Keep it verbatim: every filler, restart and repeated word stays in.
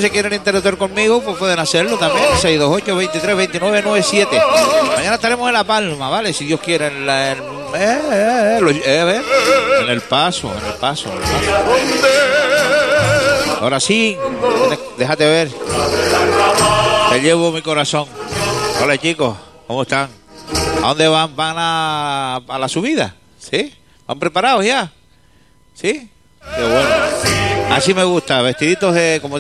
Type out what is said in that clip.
si quieren interactuar conmigo, pues pueden hacerlo también. seis dos ocho, veintitrés, veintinueve, noventa y siete. Mañana estaremos en La Palma, ¿vale? Si Dios quiere, en, la, en, eh, eh, lo, eh, en el paso, en el paso. En el paso. Ahora sí, déjate ver. Te llevo mi corazón. Hola, chicos, ¿cómo están? ¿A dónde van? ¿Van a, a la subida? ¿Sí? ¿Van preparados ya? ¿Sí? Qué bueno. Así me gusta, vestiditos de, como